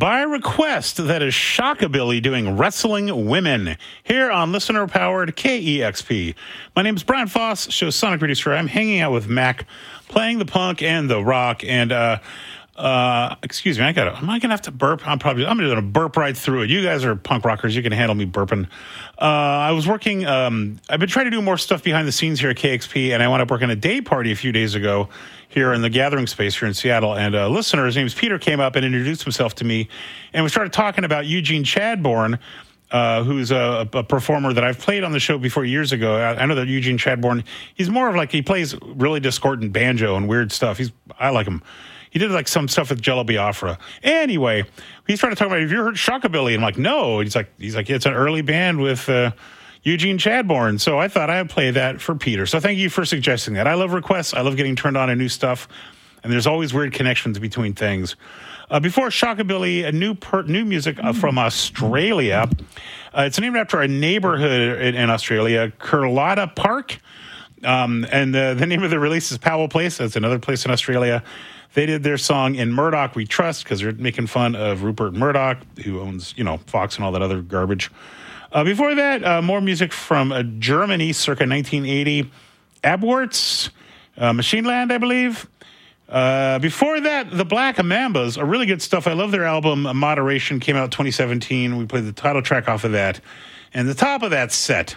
by request, that is Shockabilly doing Wrestling Women here on listener-powered KEXP. My name is Brian Foss, show's sonic producer. I'm hanging out with Mac, playing the punk and the rock, and excuse me, am I gonna have to burp? I'm gonna burp right through it. You guys are punk rockers, you can handle me burping. I was working, I've been trying to do more stuff behind the scenes here at KXP, and I wound up working a day party a few days ago here in the gathering space here in Seattle, and a listener, his name is Peter, came up and introduced himself to me, and we started talking about Eugene Chadbourne, who's a performer that I've played on the show before years ago. I know that Eugene Chadbourne, he's more of like, he plays really discordant banjo and weird stuff. I like him. He did like some stuff with Jello Biafra. Anyway, he started talking about, have you heard Shockabilly? And I'm like, no. He's like, it's an early band with Eugene Chadbourne. So I thought I'd play that for Peter. So thank you for suggesting that. I love requests. I love getting turned on to new stuff. And there's always weird connections between things. Before Shockabilly, new music from Australia. It's named after a neighborhood in Australia, Curlada Park. And the name of the release is Powell Place. That's another place in Australia. They did their song In Murdoch We Trust, because they're making fun of Rupert Murdoch, who owns, Fox and all that other garbage. Before that, more music from Germany, circa 1980. Abwarts, Machineland, I believe. Before that, the Black Mambas are really good stuff. I love their album, Moderation, came out 2017. We played the title track off of that. And the top of that set,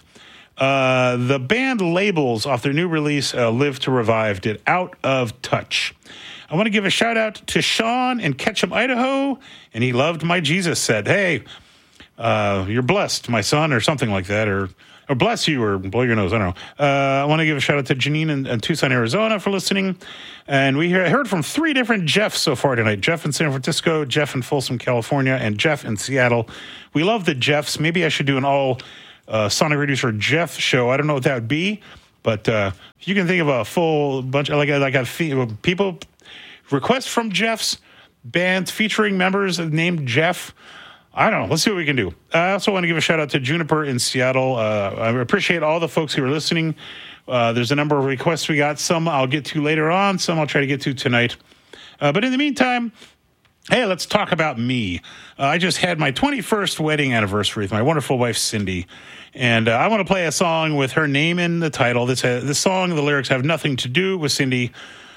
the band Labels, off their new release, Live to Revive, did Out of Touch. I want to give a shout out to Sean in Ketchum, Idaho, and he loved my Jesus set. Hey, you're blessed, my son, or something like that, or bless you, or blow your nose, I don't know. I want to give a shout out to Janine in Tucson, Arizona for listening. And we heard from 3 different Jeffs so far tonight. Jeff in San Francisco, Jeff in Folsom, California, and Jeff in Seattle. We love the Jeffs. Maybe I should do an all Sonic Reducer Jeff show. I don't know what that would be, but if you can think of a full bunch of people, requests from Jeff's bands featuring members named Jeff. I don't know. Let's see what we can do. I also want to give a shout out to Juniper in Seattle. I appreciate all the folks who are listening. There's a number of requests we got. Some I'll get to later on. Some I'll try to get to tonight. But in the meantime, hey, let's talk about me. I just had my 21st wedding anniversary with my wonderful wife, Cindy. And I want to play a song with her name in the title. This song, the lyrics have nothing to do with Cindy.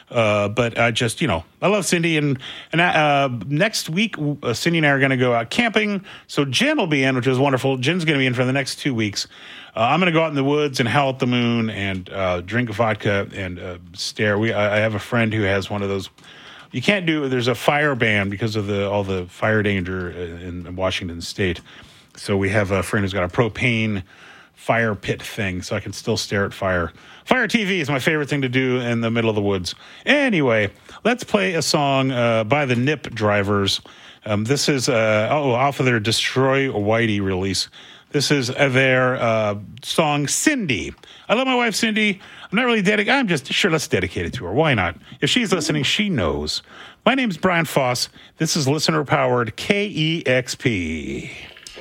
But I just, I love Cindy. And next week, Cindy and I are going to go out camping. So Jen will be in, which is wonderful. Jen's going to be in for the next 2 weeks. I'm going to go out in the woods and howl at the moon and drink vodka and stare. I have a friend who has one of those. You can't do. There's a fire ban because of all the fire danger in Washington State. So we have a friend who's got a propane fire pit thing, so I can still stare at fire. Fire TV is my favorite thing to do in the middle of the woods. Anyway, let's play a song by the Nip Drivers. This is off of their Destroy Whitey release. This is their song Cindy. I love my wife Cindy. I'm not really dedicated. I'm just sure let's dedicate it to her. Why not? If she's listening, she knows. My name's Brian Foss. This is listener-powered KEXP.